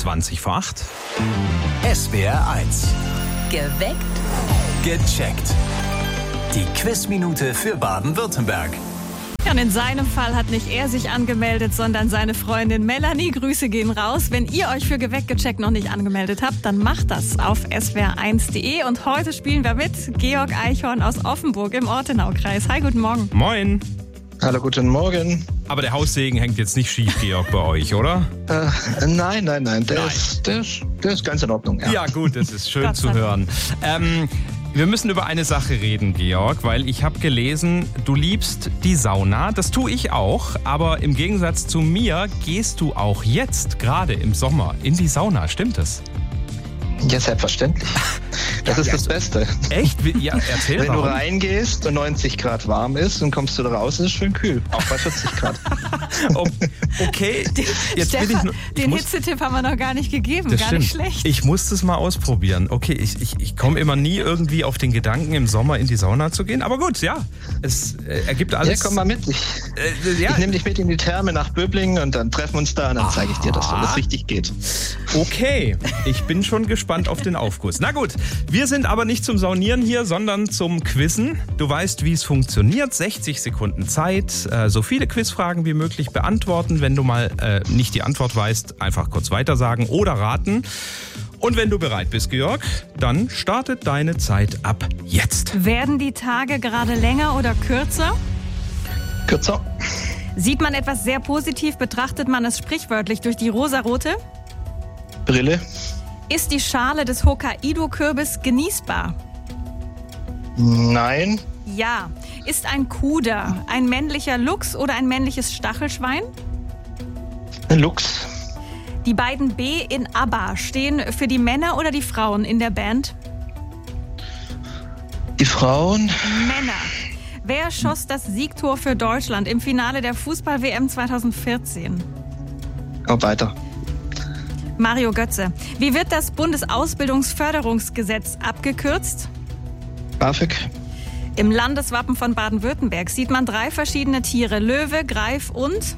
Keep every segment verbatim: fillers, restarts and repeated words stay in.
zwanzig vor acht. S W R eins. Geweckt. Gecheckt. Die Quizminute für Baden-Württemberg. Ja, und in seinem Fall hat nicht er sich angemeldet, sondern seine Freundin Melanie. Grüße gehen raus. Wenn ihr euch für Geweckt gecheckt noch nicht angemeldet habt, dann macht das auf s w r eins punkt d e. Und heute spielen wir mit Georg Eichhorn aus Offenburg im Ortenaukreis. Hi, guten Morgen. Moin. Hallo, guten Morgen. Aber der Haussegen hängt jetzt nicht schief, Georg, bei euch, oder? Äh, nein, nein, nein. Der, Nein. Ist, der, ist, der ist ganz in Ordnung. Ja. Ja, gut, das ist schön Gott sei zu hören. Ähm, wir müssen über eine Sache reden, Georg, weil ich habe gelesen, du liebst die Sauna. Das tue ich auch, aber im Gegensatz zu mir gehst du auch jetzt, gerade im Sommer, in die Sauna. Stimmt das? Ja, selbstverständlich. Das ist das Beste. Echt? Ja, erzähl Wenn du warum. reingehst und neunzig Grad warm ist und kommst du da raus, ist es schön kühl. Auch bei vierzig Grad. Oh, okay, jetzt bin ich... Stefan, nur- ich den muss- Hitzetipp haben wir noch gar nicht gegeben. Das gar stimmt. nicht schlecht. Ich muss das mal ausprobieren. Okay, ich, ich, ich komme immer nie irgendwie auf den Gedanken, im Sommer in die Sauna zu gehen. Aber gut, ja, es äh, ergibt alles... Ja, komm mal mit. Ich, Äh, ja, ich nehme dich mit in die Therme nach Böblingen und dann treffen wir uns da und dann zeige ich dir, dass alles richtig geht. okay, ich bin schon gespannt auf den Aufguss. Na gut, wir sind aber nicht zum Saunieren hier, sondern zum Quizzen. Du weißt, wie es funktioniert. sechzig Sekunden Zeit, äh, so viele Quizfragen wie möglich beantworten. Wenn du mal äh, nicht die Antwort weißt, einfach kurz weitersagen oder raten. Und wenn du bereit bist, Georg, dann startet deine Zeit ab jetzt. Werden die Tage gerade länger oder kürzer? Kürzer. Sieht man etwas sehr positiv, betrachtet man es sprichwörtlich durch die rosarote? Brille. Ist die Schale des Hokkaido-Kürbis genießbar? Nein. Ja. Ist ein Kuder ein männlicher Luchs oder ein männliches Stachelschwein? Lux. Die beiden B in ABBA stehen für die Männer oder die Frauen in der Band? Die Frauen. Männer. Wer schoss das Siegtor für Deutschland im Finale der Fußball-W M zwanzig vierzehn? Oh, weiter. Mario Götze. Wie wird das Bundesausbildungsförderungsgesetz abgekürzt? BAföG. Im Landeswappen von Baden-Württemberg sieht man drei verschiedene Tiere. Löwe, Greif und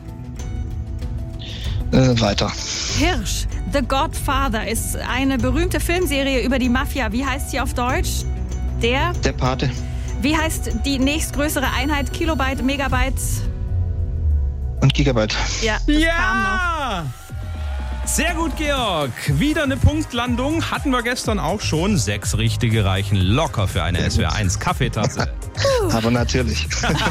Äh, weiter. Hirsch. The Godfather ist eine berühmte Filmserie über die Mafia. Wie heißt sie auf Deutsch? Der. Der Pate. Wie heißt die nächstgrößere Einheit? Kilobyte, Megabyte? Und Gigabyte. Ja, das kam noch. Ja! Sehr gut, Georg. Wieder eine Punktlandung. Hatten wir gestern auch schon. Sechs richtige reichen locker für eine S W R eins Kaffeetasse. Aber natürlich.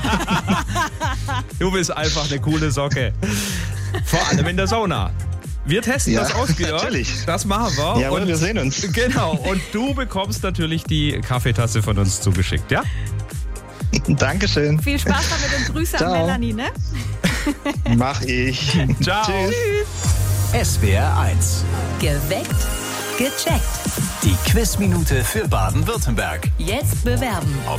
Du bist einfach eine coole Socke. Vor allem in der Sauna. Wir testen Ja, das aus, Georg. natürlich. Das machen wir. Jawohl, Und- wir sehen uns. Genau. Und du bekommst natürlich die Kaffeetasse von uns zugeschickt, ja? Dankeschön. Viel Spaß damit und Grüße Ciao. an Melanie, ne? Mach ich. Ciao. Tschüss. S W R eins. Geweckt. Gecheckt. Die Quizminute für Baden-Württemberg. Jetzt bewerben. Auf